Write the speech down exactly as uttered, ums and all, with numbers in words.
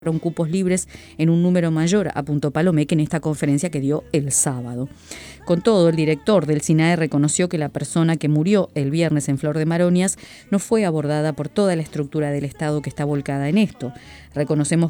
cupos libres en un número mayor, apuntó Palomeque en esta conferencia que dio el sábado. Con todo, el director del SINAE reconoció que la persona que murió el viernes en Flor de Maronias no fue abordada por toda la estructura del Estado que está volcada en esto. Reconocemos